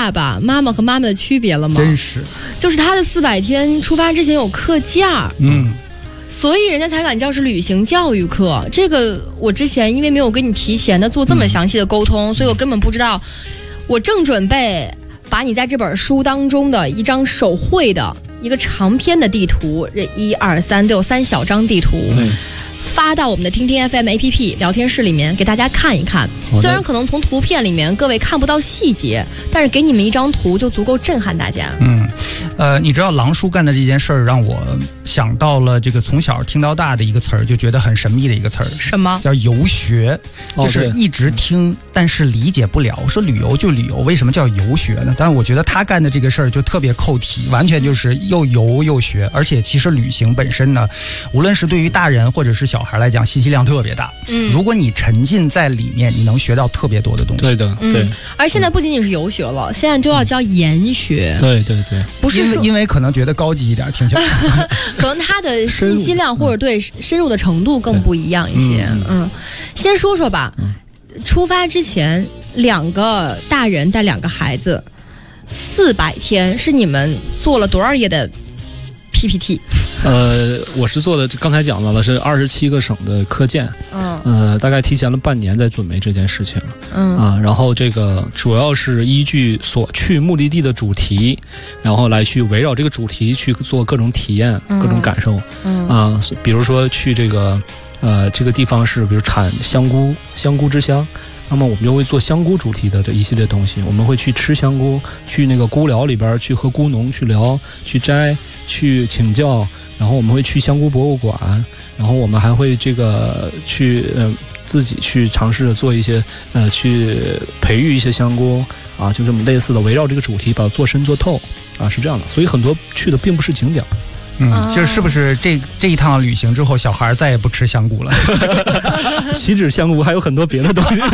爸爸妈妈和妈妈的区别了吗？ 真是， 就是他的400天出发之前有课假，所以人家才敢叫是旅行教育课。这个我之前因为没有跟你提前的做这么详细的沟通，所以我根本不知道。我正准备把你在这本书当中的一张手绘的一个长篇的地图，这1、2、3都有3小张地图。发到我们的听听 FM APP 聊天室里面给大家看一看。虽然可能从图片里面各位看不到细节，但是给你们一张图就足够震撼大家。 你知道狼叔干的这件事儿让我想到了这个从小听到大的一个词儿，就觉得很神秘的一个词儿。 什么？ 叫游学，就是一直听，但是理解不了。说旅游就旅游，为什么叫游学呢？但是我觉得他干的这个事儿就特别扣题，完全就是又游又学。而且其实旅行本身呢，无论是对于大人或者是小孩来讲，信息量特别大。如果你沉浸在里面，你能学到特别多的东西。 对的，对。 而现在不仅仅是游学了，现在就要教研学。 对对对， 不是因为可能觉得高级一点，听起来可能它的信息量或者对深入的程度更不一样一些。先说说吧，出发之前2个大人带2个孩子，400天是你们做了多少页的 PPT？ 我是做的，刚才讲到了是27个省的课件，大概提前了半年在准备这件事情，然后这个主要是依据所去目的地的主题，然后来去围绕这个主题去做各种体验、各种感受，比如说去这个地方是比如产香菇之乡。那么我们就会做香菇主题的这一系列东西，我们会去吃香菇，去那个菇寮里边去和菇农去聊、去摘、去请教，然后我们会去香菇博物馆，然后我们还会这个去自己去尝试着做一些去培育一些香菇啊，就这么类似的围绕这个主题把它做深做透啊，是这样的。所以很多去的并不是景点。 是不是这一趟旅行之后，小孩再也不吃香菇了？ 岂止香菇，还有很多别的东西。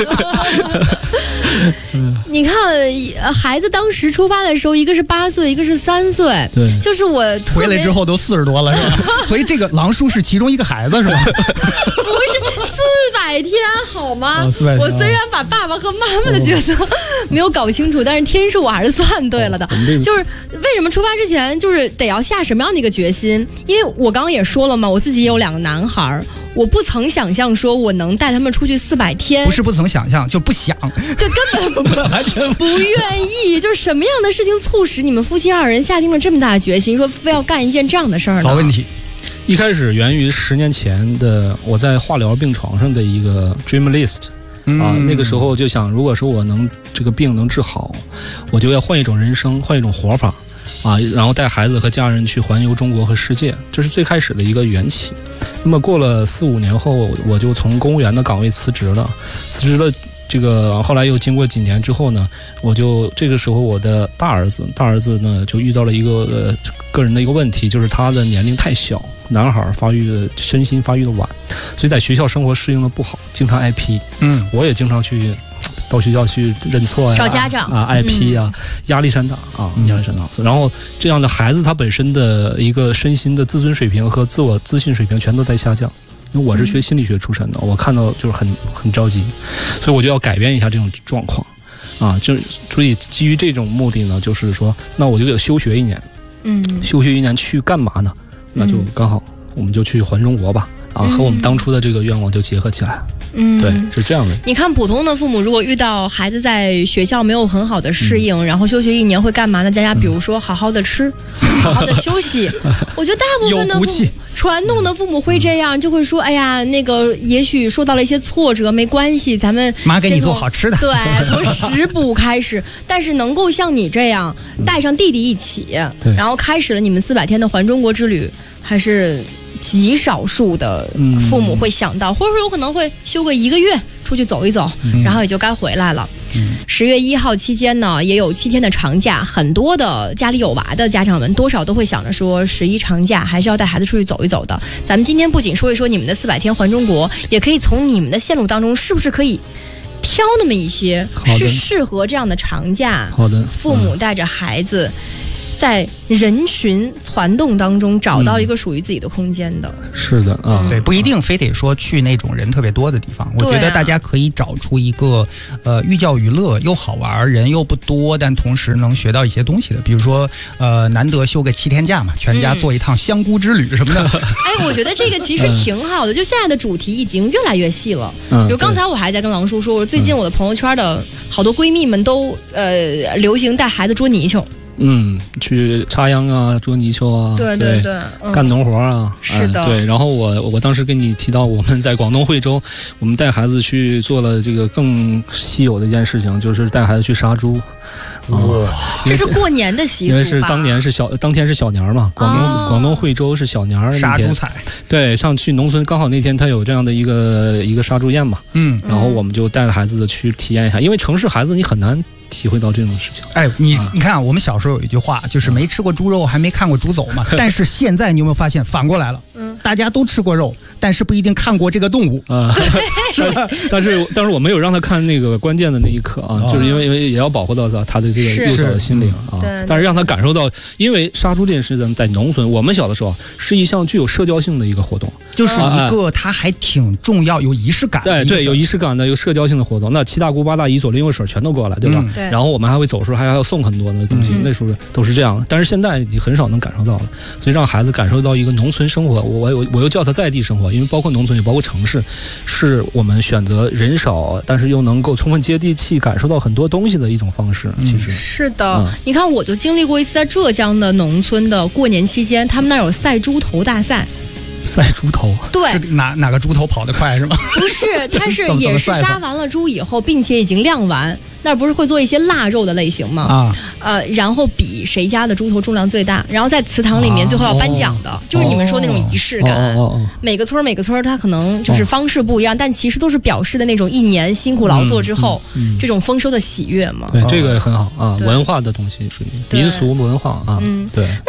你看，孩子当时出发的时候，一个是8岁，一个是3岁， 对， 就是我回来之后都40多了，是吧？所以这个狼叔是其中一个孩子，是吧？ 不是400天好吗？我虽然把爸爸和妈妈的角色没有搞清楚，但是天数我还是算对了的。就是为什么出发之前就是得要下什么样的一个决心？因为我刚刚也说了嘛，我自己也有2个男孩，我不曾想象说我能带他们出去400天。 不是不曾想象，就不想， 就根本完全不愿意。就是什么样的事情促使你们夫妻2人下定了这么大的决心，说非要干一件这样的事儿呢？ 好问题。 一开始源于10年前的我在化疗病床上的一个 dream list 那个时候就想，如果说我能这个病能治好，我就要换一种人生，换一种活法然后带孩子和家人去环游中国和世界，这是最开始的一个缘起。那么过了4、5年后，我就从公务员的岗位辞职了。这个后来又经过几年之后呢，我就这个时候我的大儿子呢就遇到了一个个人的一个问题，就是他的年龄太小，男孩身心发育的晚，所以在学校生活适应的不好，经常挨批。我也经常去到学校去认错呀， 找家长挨批啊，压力山大压力山大。然后这样的孩子他本身的一个身心的自尊水平和自我自信水平全都在下降。因为我是学心理学出身的，我看到就是很着急，所以我就要改变一下这种状况所以基于这种目的呢，就是说那我就得休学1年。休学1年去干嘛呢？那就刚好我们就去环中国吧和我们当初的这个愿望就结合起来了。对，是这样的。 你看，普通的父母如果遇到孩子在学校没有很好的适应，然后休学1年会干嘛呢？大家比如说好好的吃，好好的休息。我觉得大部分的传统的父母会这样，就会说：“哎呀，那个也许受到了一些挫折，没关系，咱们妈给你做好吃的。” 对，从食补开始。但是能够像你这样带上弟弟一起，然后开始了你们400天的环中国之旅，还是极少数的父母会想到，或者说有可能会休个1个月出去走一走，然后也就该回来了。10月1号期间呢，也有7天的长假，很多的家里有娃的家长们多少都会想着说11长假还是要带孩子出去走一走的。咱们今天不仅说一说你们的400天环中国，也可以从你们的线路当中是不是可以挑那么一些是适合这样的长假， 好的， 父母带着孩子在人群攒动当中找到一个属于自己的空间的。 是的啊， 对，不一定非得说去那种人特别多的地方。我觉得大家可以找出一个寓教于乐又好玩，人又不多，但同时能学到一些东西的。比如说难得休个7天假嘛，全家做一趟香菇之旅什么的。 哎，我觉得这个其实挺好的。就现在的主题已经越来越细了。比如刚才我还在跟郎叔说，最近我的朋友圈的好多闺蜜们都流行带孩子捉泥鳅。 去插秧啊，捉泥鳅啊， 对， 干农活啊， 是的， 对。然后我当时跟你提到，我们在广东惠州，我们带孩子去做了这个更稀有的一件事情，就是带孩子去杀猪。 这是过年的习俗吧？ 因为是当天是小年嘛，广东惠州是小年杀猪彩。 对，上去农村刚好那天他有这样的一个杀猪宴嘛，然后我们就带着孩子去体验一下，因为城市孩子你很难体会到这种事情。 哎，你看，我们小时候有一句话，就是没吃过猪肉，还没看过猪走嘛。但是现在你有没有发现反过来了？大家都吃过肉，但是不一定看过这个动物啊。 是，但是我没有让他看那个关键的那一刻啊，就是因为也要保护到他的这个幼小的心灵啊。但是让他感受到，因为杀猪这件事情在农村，我们小的时候是一项具有社交性的一个活动， 就是一个它还挺重要、有仪式感的。 对，有仪式感的、有社交性的活动。那七大姑八大姨左邻右舍全都过来，对吧？然后我们还会走时候还要送很多的东西，那时候都是这样的。但是现在你很少能感受到了，所以让孩子感受到一个农村生活，我又叫他在地生活，因为包括农村也包括城市，是我们选择人少但是又能够充分接地气感受到很多东西的一种方式。其实是的，你看我就经历过一次在浙江的农村的过年期间，他们那儿有赛猪头大赛。 赛猪头， 对， 是哪个猪头跑得快是吗？ 不是，它是也是杀完了猪以后，并且已经晾完，那不是会做一些腊肉的类型吗？然后比谁家的猪头重量最大，然后在祠堂里面最后要颁奖的，就是你们说那种仪式感。每个村它可能就是方式不一样，但其实都是表示的那种一年辛苦劳作之后这种丰收的喜悦嘛。 对，这个很好啊，文化的东西属于民俗文化啊，对。